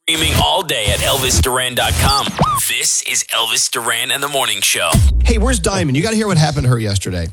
Streaming all day at ElvisDuran.com. This is Elvis Duran and the Morning Show. Hey, where's Diamond? You got to hear what happened to her yesterday.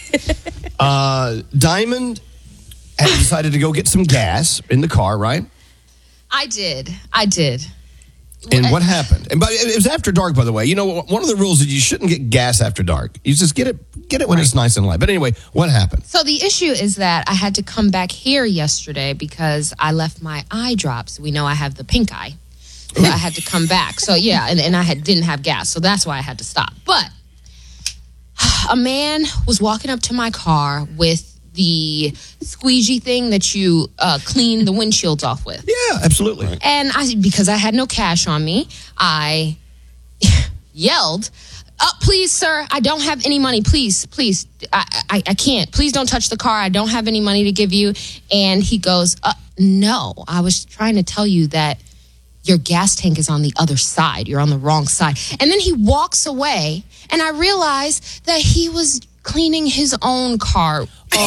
Diamond had decided to go get some gas in the car, right? I did. And what happened? And it was after dark, by the way. You know, one of the rules is you shouldn't get gas after dark. You just get it when it's nice and light. But anyway, what happened? So the issue is that I had to come back here yesterday because I left my eye drops. We know I have the pink eye. So I had to come back. So yeah, and I didn't have gas. So that's why I had to stop. But a man was walking up to my car with the squeegee thing that you clean the windshields off with. Yeah, absolutely. And because I had no cash on me, I yelled, please, sir, I don't have any money. Please, I can't. Please don't touch the car. I don't have any money to give you. And he goes, no, I was trying to tell you that your gas tank is on the other side. You're on the wrong side. And then he walks away, and I realized that he was cleaning his own car. It's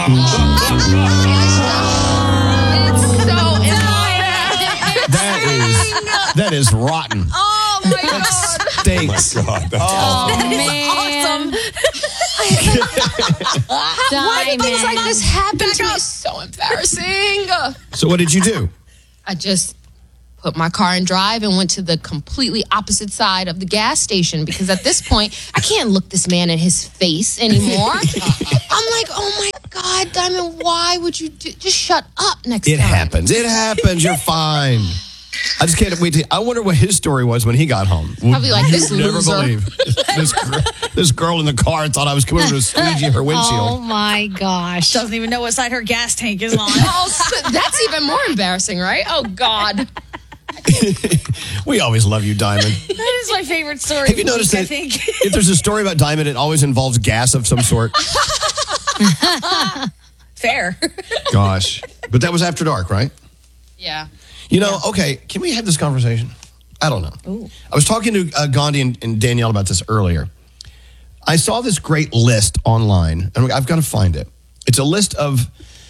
so that is rotten. Oh my God. Stinks. Oh my God. That is awesome. Why do things like this happen to me? It's so embarrassing. So what did you do? I just put my car in drive and went to the completely opposite side of the gas station because at this point, I can't look this man in his face anymore. I'm like, oh my God, Diamond, why would you just shut up next time? It happens. You're fine. I just can't wait I wonder what his story was when he got home. Probably like this Never loser. believe this girl in the car thought I was coming to squeegee her windshield. Oh my gosh. Doesn't even know what side her gas tank is on. Oh, so that's even more embarrassing, right? Oh God. We always love you, Diamond. That is my favorite story. Have you noticed that I think. if there's a story about Diamond, it always involves gas of some sort? Fair. Gosh. But that was after dark, right? Yeah. You know, okay, can we have this conversation? I don't know. Ooh. I was talking to Gandhi and Danielle about this earlier. I saw this great list online, and I've got to find it. It's a list of...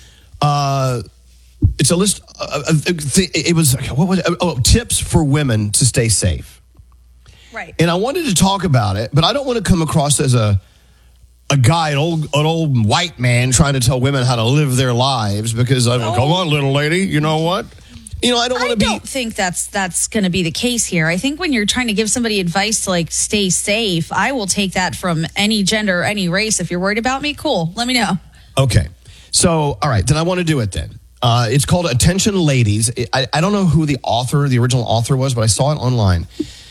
tips for women to stay safe. Right. And I wanted to talk about it, but I don't want to come across as a guy, an old white man trying to tell women how to live their lives because come on, little lady, you know what? You know, I don't want to be. I don't think that's going to be the case here. I think when you're trying to give somebody advice to like stay safe, I will take that from any gender, any race. If you're worried about me, cool. Let me know. Okay. So, all right, then I want to do it then. It's called Attention Ladies. I don't know who the original author was, but I saw it online.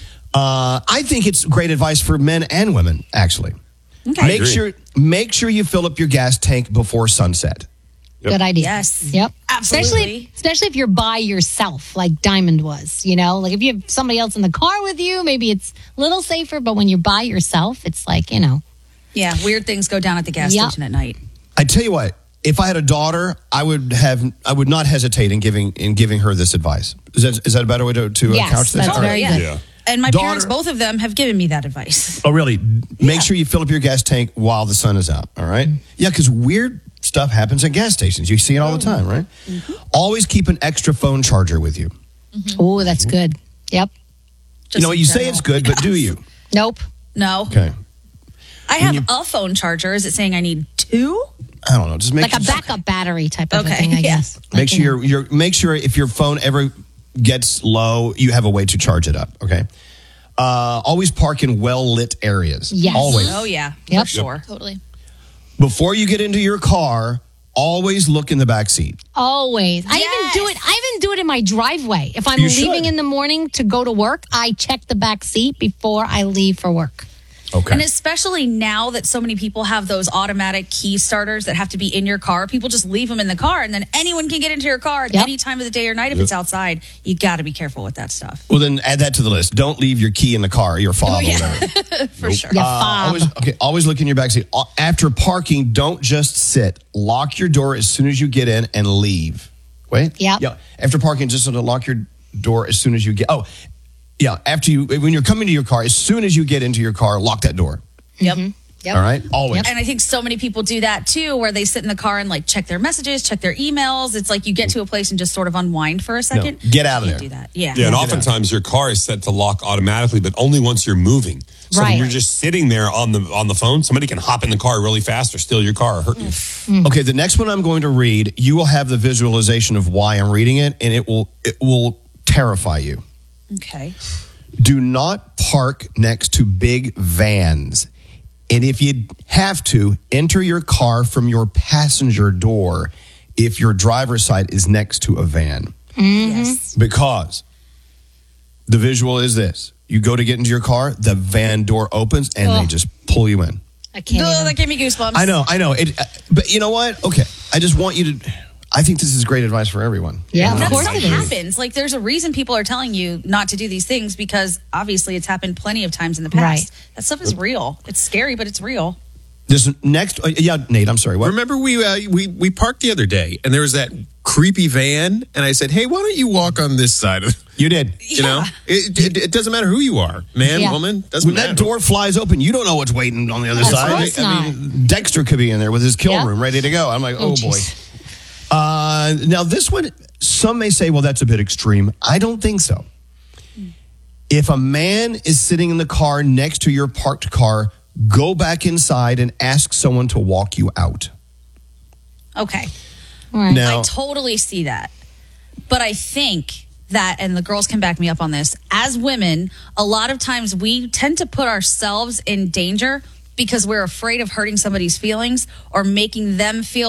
I think it's great advice for men and women, actually. Okay. Make sure you fill up your gas tank before sunset. Yep. Good idea. Yes. Yep. Absolutely. Especially if you're by yourself, like Diamond was, you know? Like if you have somebody else in the car with you, maybe it's a little safer, but when you're by yourself, it's like, you know. Yeah, weird things go down at the gas station at night. I tell you what, if I had a daughter, I would not hesitate in giving her this advice. Is that a better way to Yes, couch this? that's All right. very good. Yeah. And my Daughter- parents, both of them, have given me that advice. Oh, really? Make sure you fill up your gas tank while the sun is out, all right? Yeah, because weird stuff happens at gas stations. You see it all the time, right? Mm-hmm. Always keep an extra phone charger with you. Mm-hmm. Oh, that's good. Yep. You know, you say it's good, but do you? Nope. No. Okay. I have a phone charger. Is it saying I need two? I don't know. Just make Like a backup battery type of a thing, I yeah. guess. Make sure make sure if your phone ever gets low, you have a way to charge it up. Okay. Always park in well-lit areas. Yes. Always. Oh, yeah. Yep. For sure. Totally. Before you get into your car, always look in the back seat. Always. I even do it in my driveway. If I'm You should. leaving in the morning to go to work, I check the back seat before I leave for work. Okay. And especially now that so many people have those automatic key starters that have to be in your car, people just leave them in the car and then anyone can get into your car at any time of the day or night if it's outside. You got to be careful with that stuff. Well, then add that to the list. Don't leave your key in the car, your fob or whatever. For sure. Yeah, fob. Always look in your back seat. After parking, don't just sit. Lock your door as soon as you get in and leave. Wait. Yep. Yeah. After parking, just lock your door as soon as you get. Yeah, when you're coming to your car, as soon as you get into your car, lock that door. Yep. Yep. All right? Always. And I think so many people do that too, where they sit in the car and like check their messages, check their emails. It's like you get to a place and just sort of unwind for a second. Get out of You can't there. do that. Yeah. Yeah, and oftentimes your car is set to lock automatically, but only once you're moving. So when Right. you're just sitting there on the phone, somebody can hop in the car really fast or steal your car or hurt you. Okay, the next one I'm going to read, you will have the visualization of why I'm reading it, and it will terrify you. Okay. Do not park next to big vans. And if you have to, enter your car from your passenger door if your driver's side is next to a van. Yes. Because the visual is this. You go to get into your car, the van door opens, and they just pull you in. I can't. Ugh, even. that gave me goosebumps. I know. But you know what? Okay, I just want you to... I think this is great advice for everyone. Yeah, of That course stuff it is. happens. Like, there's a reason people are telling you not to do these things because obviously it's happened plenty of times in the past. Right. That stuff is real. It's scary, but it's real. This next... yeah, Nate, I'm sorry. What? Remember we parked the other day and there was that creepy van and I said, hey, why don't you walk on this side of You did. you know? It doesn't matter who you are. Man, Yeah. woman, doesn't When matter. that door flies open, you don't know what's waiting on the other Of side. course not. Dexter could be in there with his kill Yeah. room ready to go. I'm like, oh boy. jeez. Now, this one, some may say, well, that's a bit extreme. I don't think so. If a man is sitting in the car next to your parked car, go back inside and ask someone to walk you out. Okay. All right. Now, I totally see that. But I think that, and the girls can back me up on this, as women, a lot of times we tend to put ourselves in danger because we're afraid of hurting somebody's feelings or making them feel